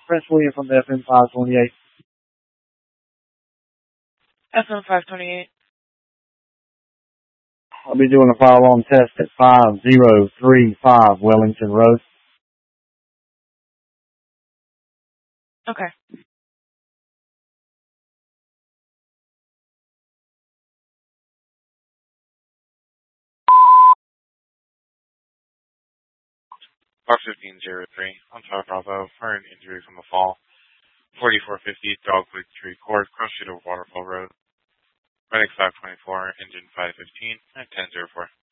Prince William from FM 528. FM 528. I'll be doing a fire alarm test at 5035 Wellington Road. Okay. Bar 1503 on Tower Bravo for an injury from a fall. 4450 Dogwood Tree Court, cross street of Waterfall Road. Medic 524, engine 515 at 1004.